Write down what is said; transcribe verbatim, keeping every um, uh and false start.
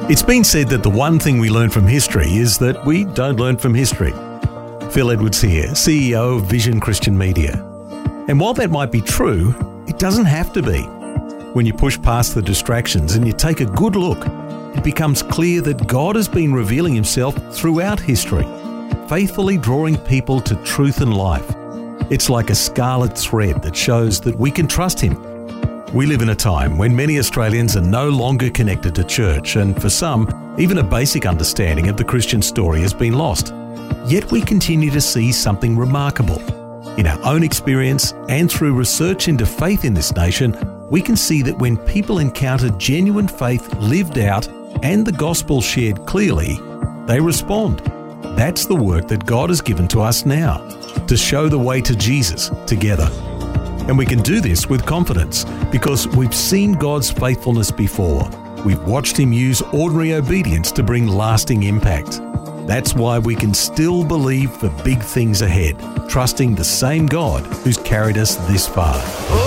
It's been said that the one thing we learn from history is that we don't learn from history. Phil Edwards here, C E O of Vision Christian Media. And while that might be true, it doesn't have to be. When you push past the distractions and you take a good look, it becomes clear that God has been revealing himself throughout history, faithfully drawing people to truth and life. It's like a scarlet thread that shows that we can trust him. We live in a time when many Australians are no longer connected to church, and for some, even a basic understanding of the Christian story has been lost. Yet we continue to see something remarkable. In our own experience and through research into faith in this nation, we can see that when people encounter genuine faith lived out and the gospel shared clearly, they respond. That's the work that God has given to us now, to show the way to Jesus together. And we can do this with confidence because we've seen God's faithfulness before. We've watched him use ordinary obedience to bring lasting impact. That's why we can still believe for big things ahead, trusting the same God who's carried us this far.